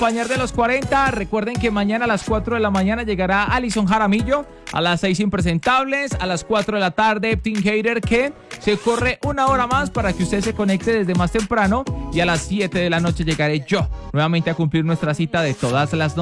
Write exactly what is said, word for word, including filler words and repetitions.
acompañar de los cuarenta. Recuerden que mañana a las cuatro de la mañana llegará Alison Jaramillo, a las seis Impresentables, a las cuatro de la tarde Team Hater, que se corre una hora más para que usted se conecte desde más temprano, y a las siete de la noche llegaré yo nuevamente a cumplir nuestra cita de todas las noches.